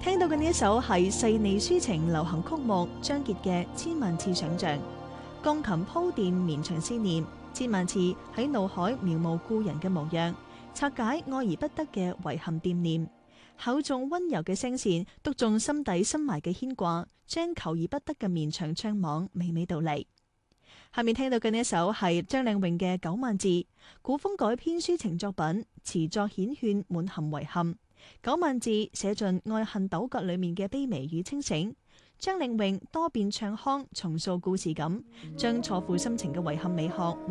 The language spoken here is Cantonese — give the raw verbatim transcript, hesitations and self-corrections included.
聽到嘅呢一首係細膩抒情流行曲目張傑嘅《千萬次想像》，鋼琴鋪墊綿長思念，千萬次喺腦海描摹故人嘅模樣，拆解愛而不得嘅遺憾惦念，厚重溫柔嘅聲線篤中心底深埋嘅牽掛，將求而不得嘅綿長唱網娓娓道嚟。下面聽到嘅呢一首係張靚穎嘅《九萬字》，古風改編抒情作品，詞作顯勸滿含遺憾。九萬字寫盡愛恨糾葛裏面嘅卑微與清醒。張靚穎多變唱腔，重塑故事感，將錯付心情嘅遺憾美學